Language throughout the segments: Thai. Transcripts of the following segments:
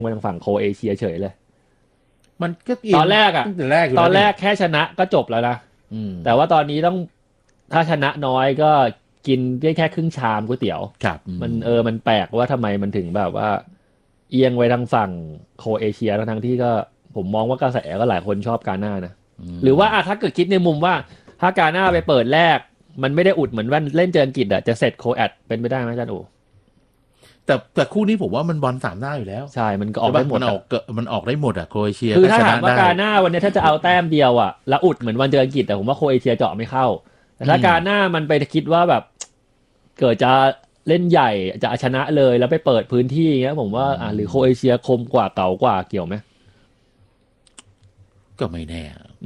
มาทางฝั่งโคเอเชียเฉยเลยมันก็ตอนแรกตอนแรกแค่ชนะก็จบแล้วนะแต่ว่าตอนนี้ต้องถ้าชนะน้อยก็กินได้แค่ครึ่งชามก๋วยเตี๋ยวมันแปลกว่าทำไมมันถึงแบบว่าเอียงไว้ทางฝั่งโคเอเชียทั้งที่ก็ผมมองว่ากระแสก็หลายคนชอบกาน่านะหรือว่าถ้าเกิดคิดในมุมว่าถ้ากาน่าไปเปิดแรกมันไม่ได้อุดเหมือนว่าเล่นเจออังกฤษจะเสร็จโคแอดเป็นไปได้ไหมอาจารย์โอแต่คู่นี้ผมว่ามันบอล3หน้าอยู่แล้วใช่มันก็ออกได้หมดมันออกได้หมดโครเอเชียคือถ้าถามว่ากาน่าวันนี้ถ้าจะเอาแต้มเดียวแล้วอุดเหมือนวันเจออังกฤษแต่ผมว่าโครเอเชียเจาะไม่เข้าแต่ถ้ากาน่ามันไปคิดว่าแบบเกิดจะเล่นใหญ่จะชนะเลยแล้วไปเปิดพื้นที่อย่างเงี้ยผมว่าหรือโครเอเชียคมกว่าเก่ากว่าเกี่ยวไหมก็ไม่แน่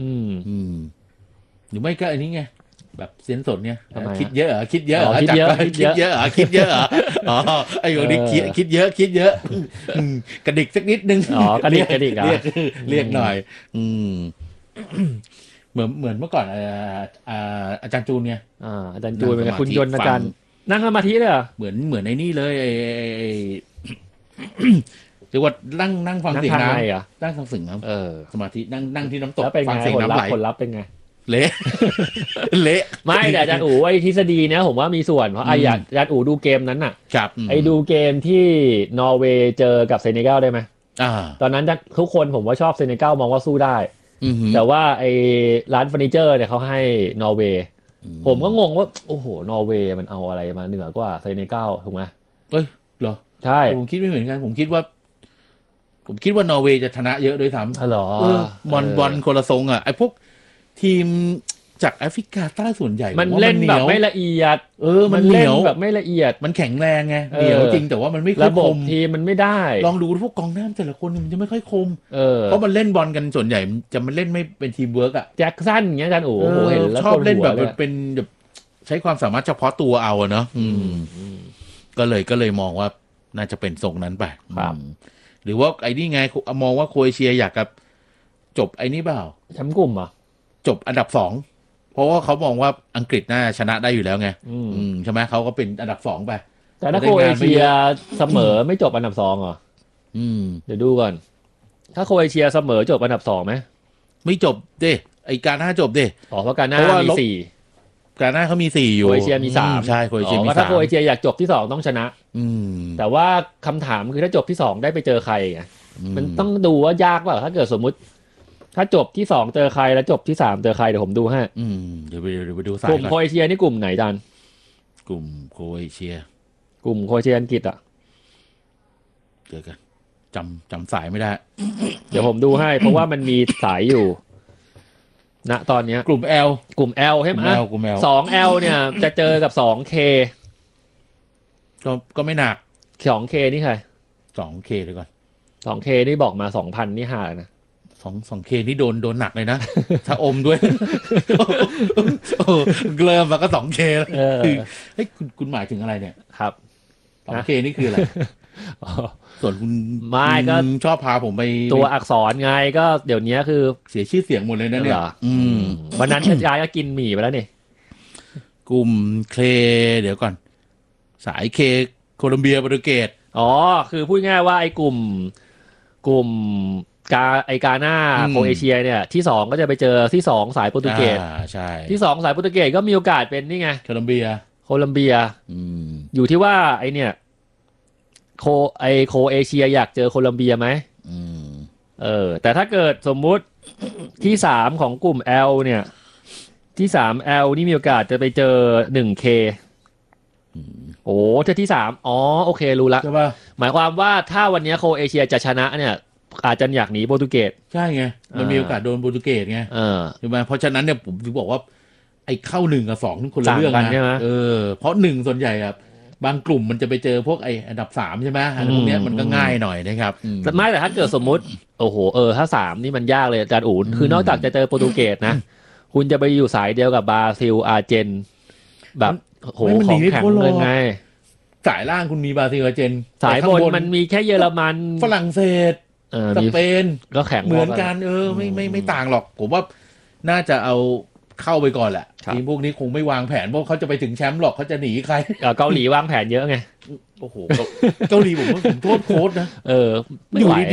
หรือไม่ก็อันนี้ไงแบบเซนสดเนี่ยคิดเยอะคิดเยอะคิดเยอะอ๋อไอ้คนนี้คิดเยอะกระดิกสักนิดนึงกระดิกเรียกหน่อยเหมือนเมื่อก่อนอาจารย์จูนเนี่ยอาจารย์จูนเป็นคุณยนต์อาจารย์นั่งสมาธิเลยเหมือนไอ้นี่เลยเรียกว่านั่งฟังเสียงน้ำนั่งฟังเสียงน้ำสมาธินั่งที่น้ำตกฟังเสียงน้ำไหลผลลัพธ์เป็นไงเละไม่แต่อาจารย์อู๋ไอ้ทฤษฎีเนี้ยผมว่ามีส่วนเพราะอาจารย์อู๋ดูเกมนั้นน่ะไอ้ดูเกมที่นอร์เวย์เจอกับเซเนกัลได้ไหมตอนนั้นทุกคนผมว่าชอบเซเนกัลมองว่าสู้ได้แต่ว่าไอ้ร้านเฟอร์นิเจอร์เนี่ยเขาให้นอร์เวย์ผมก็งงว่าโอ้โหนอร์เวย์มันเอาอะไรมาเหนือกว่าเซเนกัลถูกไหมเหรอใช่ผมคิดไม่เหมือนกันผมคิดว่านอร์เวย์จะชนะเยอะด้วยซ้ำเหรอบอลคนละทรงไอ้พวกทีมจากแอฟริกาใต้ส่วนใหญ่มันเล่นแบบไม่ละเอียดมันเหนียวแบบไม่ละเอียดมันแข็งแรงไงเหนียวจริงแต่ว่ามันไม่ค่อยคมทีมมันไม่ได้ลองดูพวกกองหน้าแต่ละคนมันจะไม่ค่อยคมเพราะมันเล่นบอลกันส่วนใหญ่จะมันเล่นไม่เป็นทีมเวิร์กแจ็คสันอย่างเงี้ยอาจารย์โอ้เห็นแล้วชอบเล่นแบบเป็นแบบใช้ความสามารถเฉพาะตัวเอาเนาะก็เลยมองว่าน่าจะเป็นทรงนั้นไปหรือว่าไอ้นี่ไงมองว่าโครเอเชียอยากกับจบไอ้นี่เปล่าแชมป์กลุ่มจบอันดับ2เพราะว่าเขามองว่าอังกฤษน่าชนะได้อยู่แล้วไงใช่ไหมเขาก็เป็นอันดับ2ไปแต่ถ้าโครเอเชียเสมอไม่จบอันดับ2เหรอเดี๋ยวดูก่อนถ้าโครเอเชียเสมอจบอันดับ2ไหมไม่จบดิไอกาน่าจบดิเพราะกาน่ามี4 กาน่าเขามี4อยู่โครเอเชียมี3 ใช่โครเอเชียมี3 ถ้าโครเอเชียอยากจบที่2ต้องชนะแต่ว่าคำถามคือถ้าจบที่2ได้ไปเจอใครไงมันต้องดูว่ายากเปล่าถ้าเกิดสมมุติถ้าจบที่2เจอใครแล้วจบที่3เจอใครเดี๋ยวผมดูให้เดี๋ยวไปดูสายกลุ่มโครเอเชียนี่กลุ่มไหนจันกลุ่มโครเอเชียอังกฤษเดี๋ยวกันจำสายไม่ได้เดี๋ยวผมดูให้เพราะว่ามันมีสายอยู่ณตอนนี้กลุ่ม L ใช่ไหม2L เนี่ยจะเจอกับ 2K ก็ไม่หนัก 2K นี่ใคร 2K เดี๋ยวก่อน 2K นี่บอกมา 2,000 นี่ห่านะ 2K นี่โดนหนักเลยนะถ้าอมด้วยเริ่มมาก็ 2K แล้วเฮ้ยคุณหมายถึงอะไรเนี่ยครับ 2K นี่คืออะไรส่วนคุณไม่ก็ชอบพาผมไปตัวอักษรไงก็เดี๋ยวนี้คือเสียชื่อเสียงหมดเลยนะเนี่ยวันนั้นยายก็กินหมี่ไปแล้วนี่กลุ่มเคเดี๋ยวก่อนสายเคโคลอมเบียโปรตุเกสคือพูดง่ายว่าไอ้กลุ่มกาน่าโครเอเชียเนี่ยที่2ก็จะไปเจอที่2สายโปรตุเกสใช่ที่2สายโปรตุเกสก็มีโอกาสเป็นนี่ไงโคลอมเบียอยู่ที่ว่าไอเนี่ยโครเอเชียอยากเจอโคลอมเบียไหมแต่ถ้าเกิดสมมุติที่3ของกลุ่ม L เนี่ยที่ 3L นี่มีโอกาสจะไปเจอ 1K โอ้ถ้าที่3โอเครู้ละหมายความว่าถ้าวันนี้โครเอเชียจะชนะเนี่ยอาจจะอยากหนีโปรตุเกสใช่ไงมันมีโอกาสโดนโปรตุเกสไงใช่ไหมเพราะฉะนั้นเนี่ยผมถึงบอกว่าไอ้เข้า1กับ2นี่คนละเรื่องนะเพราะ1ส่วนใหญ่บางกลุ่มมันจะไปเจอพวกไอ้อันดับ3ใช่ไหมอันพวกนี้มันก็ง่ายหน่อยนะครับแต่ถ้าเกิดสมมุติโอ้โหถ้า3นี่มันยากเลยอาจารย์อู๋คือนอกจากจะเจอโปรตุเกสนะคุณจะไปอยู่สายเดียวกับบราซิลอาร์เจนแบบโหของแข็งเลยไงสายล่างคุณมีบราซิลอาร์เจนสายบนมันมีแค่เยอรมันฝรั่งเศสสเปนก็แข็งเหมือนกันไม่ต่างหรอกผมว่าน่าจะเอาเข้าไปก่อนแหละทีมพวกนี้คงไม่วางแผนเพราะเขาจะไปถึงแชมป์หรอกเขาจะหนีใครเกาหลีวางแผนเยอะไงโอ้โหเกาหลีผมโทษโค้ชนะไม่ไหว